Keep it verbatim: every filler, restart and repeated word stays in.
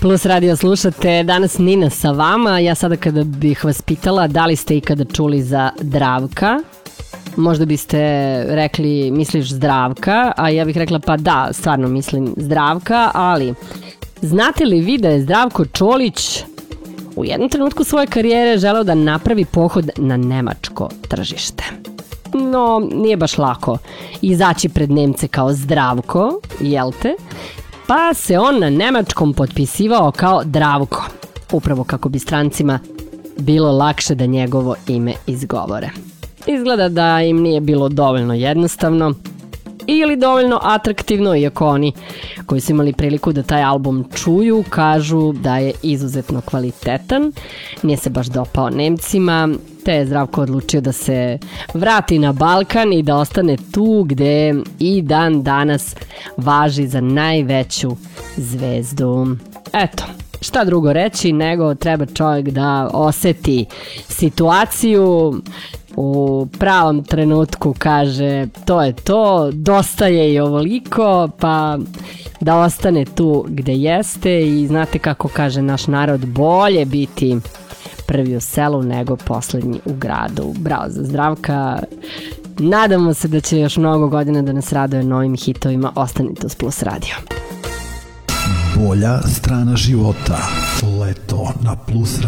Plus radio slušate, danas Nina sa vama. Ja sada kada bih vas pitala da li ste ikada čuli za Zdravka, možda biste rekli misliš Zdravka, a ja bih rekla pa da, stvarno mislim Zdravka, ali znate li vi da je Zdravko Čolić u jednom trenutku svoje karijere želeo da napravi pohod na nemačko tržište? No, nije baš lako izaći pred Nemce kao Zdravko, jel te? Pa se on na nemačkom potpisivao kao Dravko, upravo kako bi strancima bilo lakše da njegovo ime izgovore. Izgleda da im nije bilo dovoljno jednostavno ili dovoljno atraktivno, iako oni koji su imali priliku da taj album čuju kažu da je izuzetno kvalitetan. Nije se baš dopao Nemcima, te je Zdravko odlučio da se vrati na Balkan i da ostane tu gde i dan danas važi za najveću zvezdu. Eto, šta drugo reći nego treba čovjek da oseti situaciju, u pravom trenutku kaže to je to, dosta je i ovoliko, pa da ostane tu gde jeste. I znate kako kaže naš narod, bolje biti prvi u selu nego poslednji u gradu. Bravo za Zdravka. Nadamo se da će još mnogo godina da nas raduje novim hitovima. Ostanite uz Plus radio. Bolja strana života. Leto na Plus